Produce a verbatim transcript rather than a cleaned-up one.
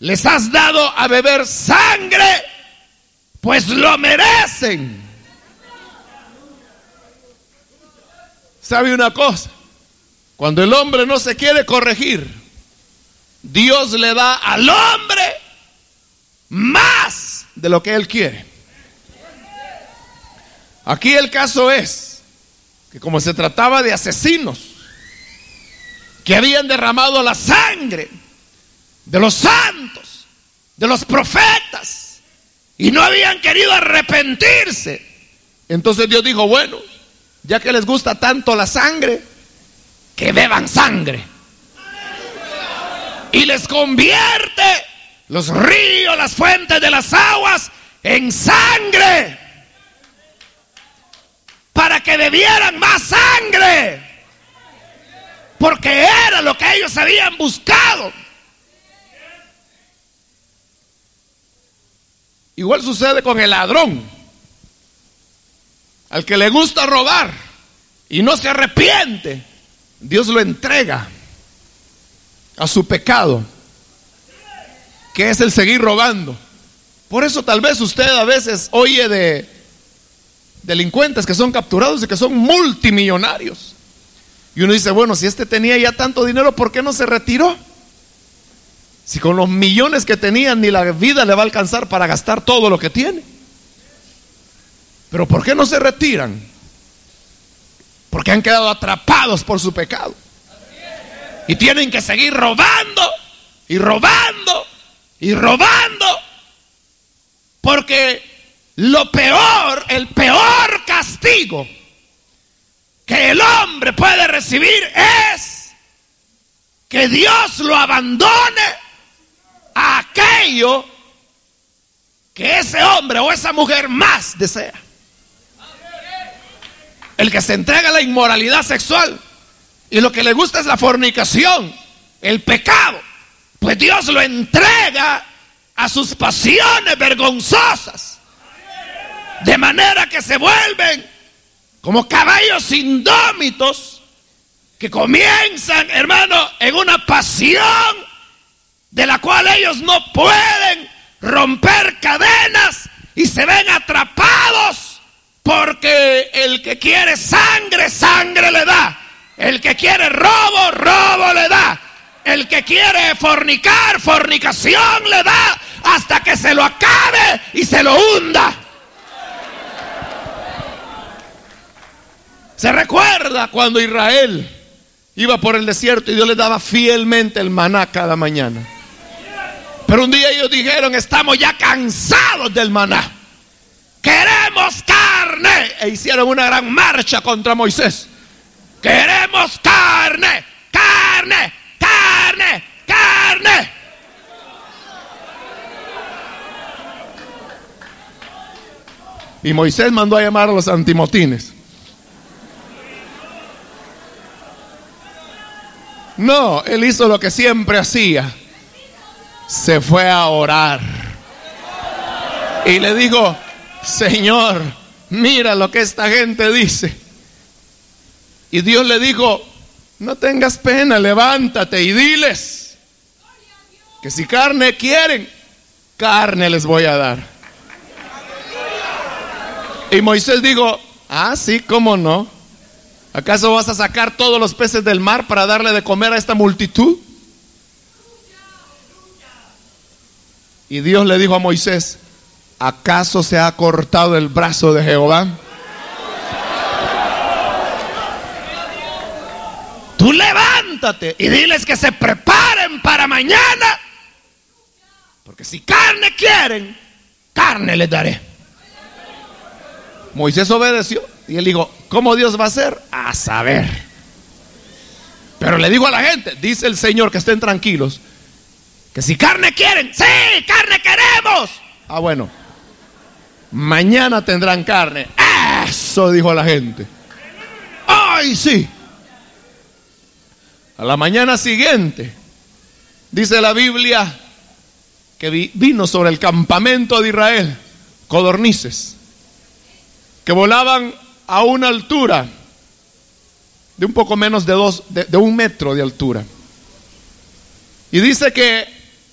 les has dado a beber sangre, pues lo merecen. ¿Sabe una cosa? Cuando el hombre no se quiere corregir, Dios le da al hombre más de lo que él quiere. Aquí el caso es que como se trataba de asesinos que habían derramado la sangre de los santos, de los profetas, y no habían querido arrepentirse, entonces Dios dijo, bueno, ya que les gusta tanto la sangre, que beban sangre. Y les convierte los ríos, las fuentes de las aguas en sangre, para que bebieran más sangre, porque era lo que ellos habían buscado. Igual sucede con el ladrón, al que le gusta robar y no se arrepiente, Dios lo entrega a su pecado, que es el seguir robando. Por eso tal vez usted a veces oye de delincuentes que son capturados y que son multimillonarios, y uno dice, bueno, si este tenía ya tanto dinero, ¿por qué no se retiró? Si con los millones que tenían ni la vida le va a alcanzar para gastar todo lo que tiene. Pero ¿por qué no se retiran? Porque han quedado atrapados por su pecado y tienen que seguir robando y robando y robando, porque lo peor, el peor castigo que el hombre puede recibir es que Dios lo abandone a aquello que ese hombre o esa mujer más desea. El que se entrega a la inmoralidad sexual y lo que le gusta es la fornicación, el pecado, pues Dios lo entrega a sus pasiones vergonzosas, de manera que se vuelven como caballos indómitos que comienzan, hermano, en una pasión de la cual ellos no pueden romper cadenas y se ven atrapados, porque el que quiere sangre, sangre le da. El que quiere robo, robo le da. El que quiere fornicar, fornicación le da, hasta que se lo acabe y se lo hunda. Se recuerda cuando Israel iba por el desierto y Dios les daba fielmente el maná cada mañana. Pero un día ellos dijeron, estamos ya cansados del maná, queremos carne, e hicieron una gran marcha contra Moisés. Queremos carne, carne, carne, carne. Y Moisés mandó a llamar a los antimotines. No, él hizo lo que siempre hacía. Se fue a orar y le dijo, Señor, mira lo que esta gente dice. Y Dios le dijo, no tengas pena, levántate y diles que si carne quieren, carne les voy a dar. Y Moisés dijo, ah, sí, cómo no. ¿Acaso vas a sacar todos los peces del mar para darle de comer a esta multitud? Y Dios le dijo a Moisés, ¿acaso se ha cortado el brazo de Jehová? Tú levántate y diles que se preparen para mañana, porque si carne quieren, carne les daré. Moisés obedeció y él dijo, ¿cómo Dios va a hacer? A saber. Pero le dijo a la gente, dice el Señor, que estén tranquilos, que si carne quieren, sí, carne queremos. Ah, bueno, mañana tendrán carne. Eso dijo la gente. Ay, sí. A la mañana siguiente, dice la Biblia, que vino sobre el campamento de Israel codornices que volaban a una altura de un poco menos de dos, de, de un metro de altura. Y dice que